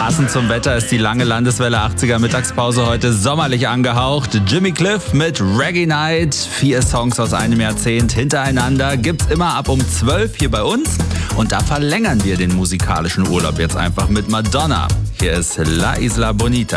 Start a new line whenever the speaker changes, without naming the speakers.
Passend zum Wetter ist die lange Landeswelle 80er Mittagspause heute sommerlich angehaucht. Jimmy Cliff mit Reggae Night. 4 Songs aus einem Jahrzehnt hintereinander gibt's immer ab um 12 hier bei uns. Und da verlängern wir den musikalischen Urlaub jetzt einfach mit Madonna. Hier ist La Isla Bonita.